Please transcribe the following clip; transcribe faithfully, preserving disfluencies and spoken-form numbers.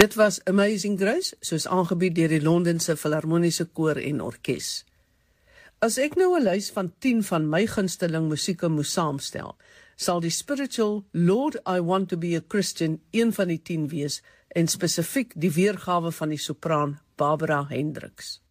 Dit was Amazing Grace, soos aangebied deur die Londense Filharmoniese Koor en Orkes. As ek nou 'n lys van tien van my gunsteling musieke moes saamstel, sal die spiritual Lord I Want to Be a Christian een van die tien wees, en spesifiek die weergawe van die sopraan Barbara Hendricks.